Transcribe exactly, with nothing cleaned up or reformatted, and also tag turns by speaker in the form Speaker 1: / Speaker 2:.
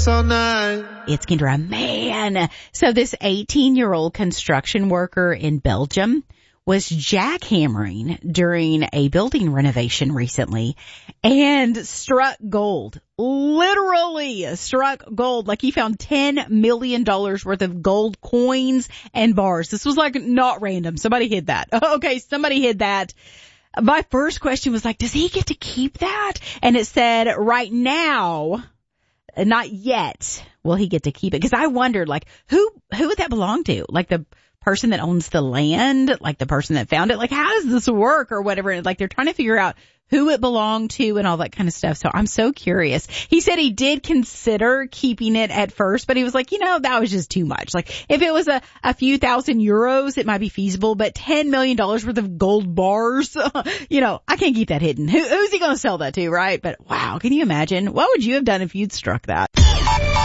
Speaker 1: dance all night.
Speaker 2: It's Kendra. Man. So this eighteen-year-old construction worker in Belgium was jackhammering during a building renovation recently and struck gold. Literally struck gold. Like he found ten million dollars worth of gold coins and bars. This was like not random. Somebody hid that. Okay, somebody hid that. My first question was like, does he get to keep that? And it said right now, not yet will he get to keep it. Because I wondered, like, who who would that belong to? Like the person that owns the land, like the person that found it. Like, how does this work or whatever? Like, they're trying to figure out who it belonged to and all that kind of stuff. So I'm so curious. He said he did consider keeping it at first, but he was like, you know, that was just too much. Like, if it was a, a few thousand euros, it might be feasible, but ten million dollars worth of gold bars, you know, I can't keep that hidden. Who, who's he going to sell that to, right? But wow, can you imagine? What would you have done if you'd struck that?